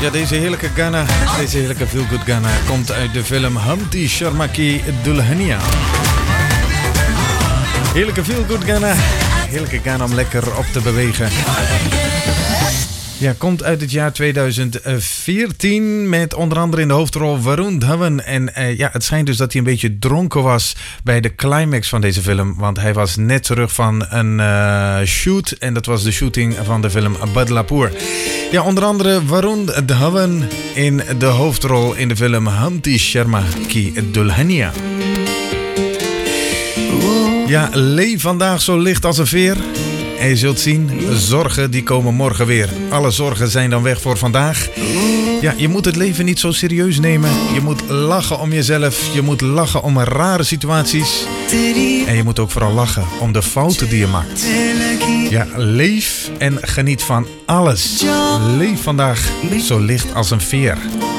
Ja, deze heerlijke Gana, deze heerlijke Feel Good Gana komt uit de film Humpty Sharma Ki Dulhania. Heerlijke Feel Good Gana, heerlijke Gana om lekker op te bewegen. Ja, komt uit het jaar 2014 met onder andere in de hoofdrol Varun Dhawan. En ja, het schijnt dus dat hij een beetje dronken was bij de climax van deze film. Want hij was net terug van een shoot en dat was de shooting van de film Badlapur. Ja, onder andere Varun Dhawan in de hoofdrol in de film Humpty Sharma Ki Dulhania. Ja, leef vandaag zo licht als een veer. En je zult zien, zorgen die komen morgen weer. Alle zorgen zijn dan weg voor vandaag. Ja, je moet het leven niet zo serieus nemen. Je moet lachen om jezelf. Je moet lachen om rare situaties. En je moet ook vooral lachen om de fouten die je maakt. Ja, leef en geniet van alles. Leef vandaag zo licht als een veer.